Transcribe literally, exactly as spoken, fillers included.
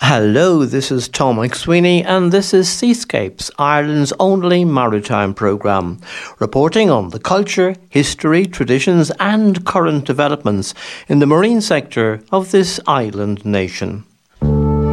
Hello, this is Tom McSweeney and this is Seascapes, Ireland's only maritime programme, reporting on the culture, history, traditions and current developments in the marine sector of this island nation.